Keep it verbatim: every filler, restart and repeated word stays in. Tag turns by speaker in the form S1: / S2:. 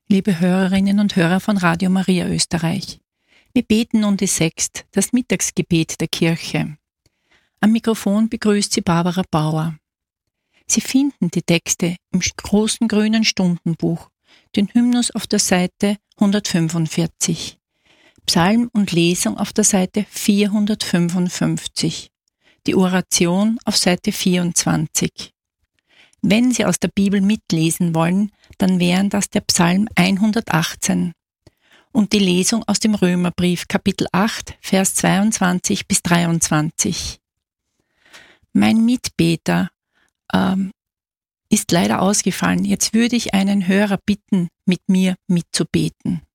S1: Liebe Hörerinnen und Hörer von Radio Maria Österreich, wir beten nun die Sext, das Mittagsgebet der Kirche. Am Mikrofon begrüßt Sie Barbara Bauer. Sie finden die Texte im großen grünen Stundenbuch, den Hymnus auf der Seite hundertfünfundvierzig, Psalm und Lesung auf der Seite vierhundertfünfundfünfzig, die Oration auf Seite vierundzwanzig. Wenn Sie aus der Bibel mitlesen wollen, dann wären das der Psalm hundertachtzehn und die Lesung aus dem Römerbrief Kapitel acht, Vers zweiundzwanzig bis dreiundzwanzig. Mein Mitbeter ähm, ist leider ausgefallen. Jetzt würde ich einen Hörer bitten, mit mir mitzubeten.